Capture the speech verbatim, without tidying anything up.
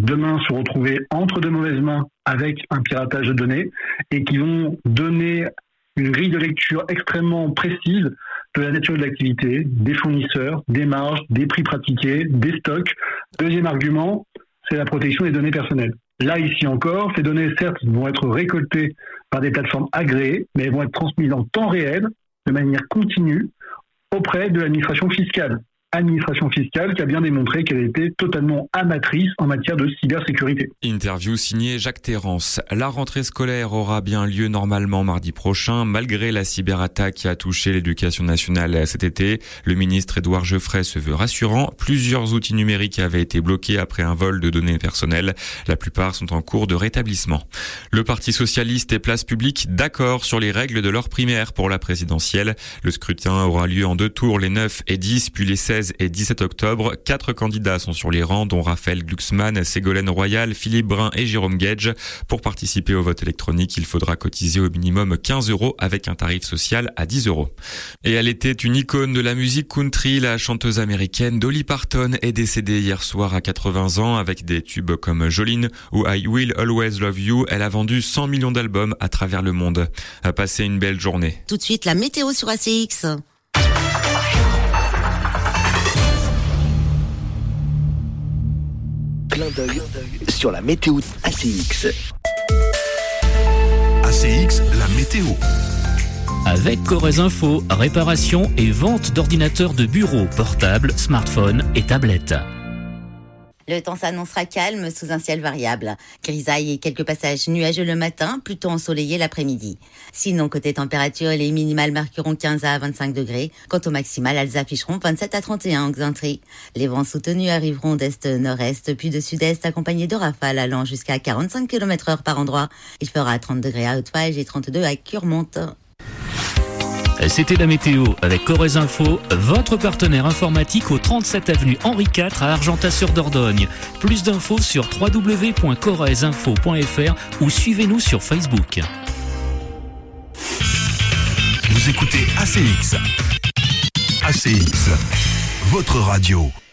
demain se retrouver entre de mauvaises mains avec un piratage de données et qui vont donner une grille de lecture extrêmement précise de la nature de l'activité, des fournisseurs, des marges, des prix pratiqués, des stocks. Deuxième argument, c'est la protection des données personnelles. Là, ici encore, ces données, certes, vont être récoltées par des plateformes agréées, mais elles vont être transmises en temps réel, de manière continue, auprès de l'administration fiscale. Administration fiscale qui a bien démontré qu'elle était totalement amatrice en matière de cybersécurité. Interview signée Jacques Terrance. La rentrée scolaire aura bien lieu normalement mardi prochain, malgré la cyberattaque qui a touché l'éducation nationale cet été. Le ministre Édouard Geoffrey se veut rassurant. Plusieurs outils numériques avaient été bloqués après un vol de données personnelles. La plupart sont en cours de rétablissement. Le Parti socialiste et Place Publique d'accord sur les règles de leur primaire pour la présidentielle. Le scrutin aura lieu en deux tours, les neuf et dix, puis les seize et dix-sept octobre. Quatre candidats sont sur les rangs, dont Raphaël Glucksmann, Ségolène Royal, Philippe Brun et Jérôme Gage. Pour participer au vote électronique, il faudra cotiser au minimum quinze euros avec un tarif social à dix euros. Et elle était une icône de la musique country. La chanteuse américaine Dolly Parton est décédée hier soir à quatre-vingts ans avec des tubes comme Jolene ou I Will Always Love You. Elle a vendu cent millions d'albums à travers le monde. Passez une belle journée. Tout de suite, la météo sur A C X. Clin d'œil sur la météo A C X. A C X, la météo. Avec Corrèze Info, réparation et vente d'ordinateurs de bureau, portables, smartphones et tablettes. Le temps s'annoncera calme sous un ciel variable. Grisaille et quelques passages nuageux le matin, plutôt ensoleillé l'après-midi. Sinon, côté température, les minimales marqueront quinze à vingt-cinq degrés. Quant aux maximales, elles afficheront vingt-sept à trente et un en Xaintré. Les vents soutenus arriveront d'est-nord-est, puis de sud-est, accompagnés de rafales allant jusqu'à quarante-cinq kilomètres heure par endroit. Il fera trente degrés à Haute-Fage et trente-deux à Curmonte. C'était la météo avec Corrèze Info, votre partenaire informatique au trente-sept avenue Henri quatre à Argentat-sur-Dordogne. Plus d'infos sur w w w point corrèze info point f r ou suivez-nous sur Facebook. Vous écoutez A C X. A C X, votre radio.